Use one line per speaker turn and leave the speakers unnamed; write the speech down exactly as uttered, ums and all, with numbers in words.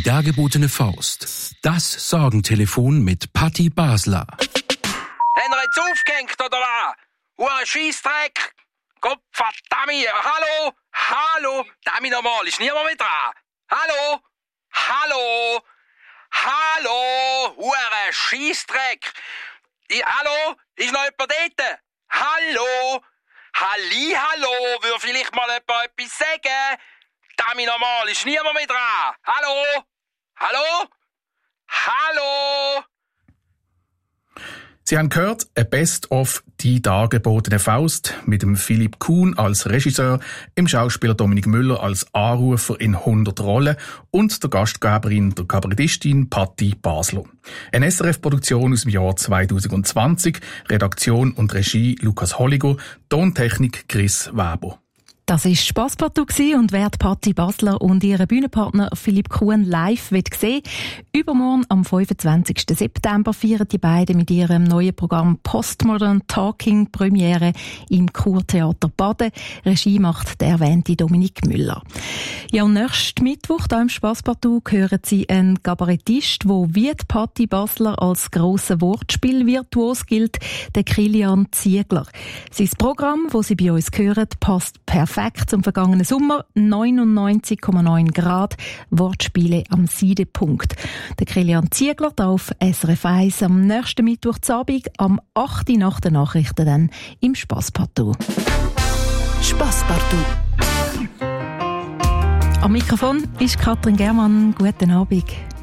dargebotene Faust. Das Sorgentelefon mit Patti Basler.
Haben wir jetzt aufgehängt, oder was? Hure Scheissdreck! Gott verdammt! Hallo? Hallo? Damit nochmal, ist niemand mehr dran? Hallo? Hallo? Hallo? Hure Scheissdreck! I, hallo? Ist noch jemand dort? Hallo? Halli, hallo? Würde vielleicht mal jemand etwas sagen? Damit nochmal, ist niemand mehr dran? Hallo? Hallo? Hallo?
Sie haben gehört, ein Best-of «Die dargebotene Faust» mit dem Philipp Kuhn als Regisseur, im Schauspieler Dominik Müller als Anrufer in hundert Rollen und der Gastgeberin, der Kabarettistin Patti Basler. Eine S R F-Produktion aus dem Jahr zwanzig zwanzig, Redaktion und Regie Lukas Holliger, Tontechnik Chris Weber.
Das war Spasspartout und wer die Patti Basler und ihren Bühnenpartner Philipp Kuhn live sehen will, übermorgen am fünfundzwanzigsten September feiern die beiden mit ihrem neuen Programm Postmodern Talking Premiere im Kurtheater Baden. Regie macht der erwähnte Dominik Müller. Ja, und nächsten Mittwoch da im Spasspartout hören Sie einen Kabarettist, der wie die Patti Basler als grosser Wortspielvirtuos gilt, der Kilian Ziegler. Sein Programm, das Sie bei uns hören, passt perfekt zum vergangenen Sommer. neunundneunzig Komma neun Grad, Wortspiele am Seidepunkt. Der Kilian Ziegler da auf S R F eins am nächsten Mittwoch zu Abend, am acht Uhr nach den Nachrichten dann im Spasspartout.
Spasspartout.
Am Mikrofon ist Katrin Germann. Guten Abend.